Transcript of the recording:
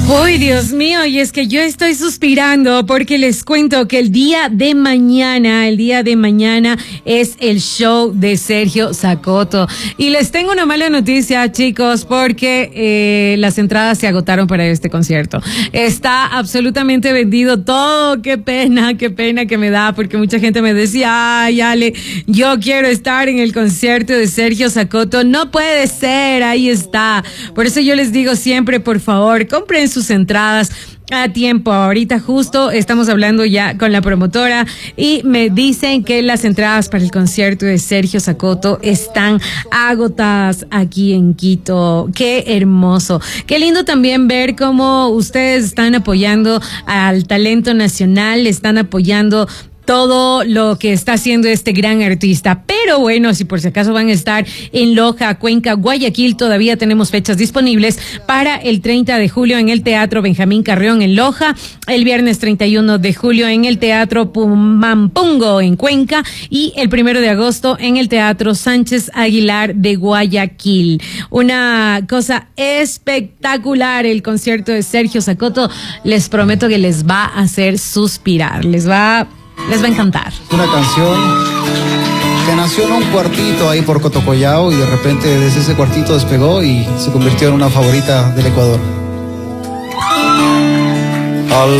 Uy, Dios mío, y es que yo estoy suspirando porque les cuento que el día de mañana es el show de Sergio Zacoto. Y les tengo una mala noticia, chicos, porque las entradas se agotaron para este concierto. Está absolutamente vendido todo. Qué pena que me da, porque mucha gente me decía, ay, Ale, yo quiero estar en el concierto de Sergio Zacoto. No puede ser, ahí está. Por eso yo les digo siempre, por favor, compren sus entradas a tiempo. Ahorita justo estamos hablando ya con la promotora y me dicen que las entradas para el concierto de Sergio Zacoto están agotadas aquí en Quito. Qué hermoso. Qué lindo también ver cómo ustedes están apoyando al talento nacional, están apoyando todo lo que está haciendo este gran artista. Pero bueno, si por si acaso van a estar en Loja, Cuenca, Guayaquil, todavía tenemos fechas disponibles para el 30 de julio en el Teatro Benjamín Carrión en Loja, el viernes 31 de julio en el Teatro Pumampungo en Cuenca y el 1 de agosto en el Teatro Sánchez Aguilar de Guayaquil. Una cosa espectacular el concierto de Sergio Zacoto. Les prometo que les va a hacer suspirar, les va a encantar. Una canción que nació en un cuartito ahí por Cotocollao y de repente desde ese cuartito despegó y se convirtió en una favorita del Ecuador. Al